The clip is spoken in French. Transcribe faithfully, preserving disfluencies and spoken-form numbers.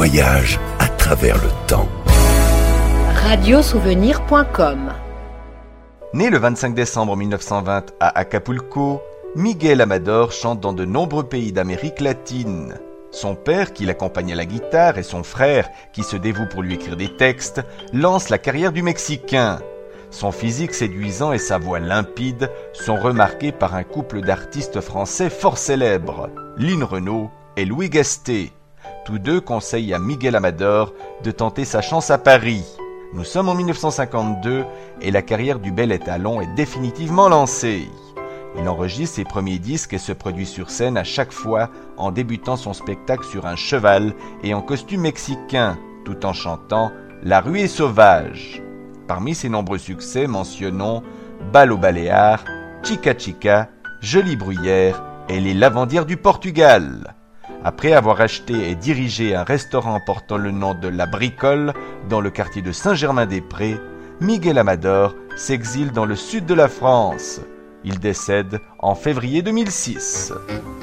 voyage à travers le temps. radio souvenir point com. Né le vingt-cinq décembre mille neuf cent vingt à Acapulco, Miguel Amador chante dans de nombreux pays d'Amérique latine. Son père, qui l'accompagne à la guitare, et son frère, qui se dévoue pour lui écrire des textes, lancent la carrière du Mexicain. Son physique séduisant et sa voix limpide sont remarqués par un couple d'artistes français fort célèbres, Lynn Renaud et Louis Gasté. Tous deux conseillent à Miguel Amador de tenter sa chance à Paris. Nous sommes en mille neuf cent cinquante-deux et la carrière du bel étalon est définitivement lancée. Il enregistre ses premiers disques et se produit sur scène à chaque fois en débutant son spectacle sur un cheval et en costume mexicain, tout en chantant « La rue est sauvage ». Parmi ses nombreux succès, mentionnons « Bal aux Baléares »,« Chica Chica »,« Jolie Bruyère » et « Les Lavandières du Portugal ». Après avoir acheté et dirigé un restaurant portant le nom de La Bricole dans le quartier de Saint-Germain-des-Prés, Miguel Amador s'exile dans le sud de la France. Il décède en février deux mille six.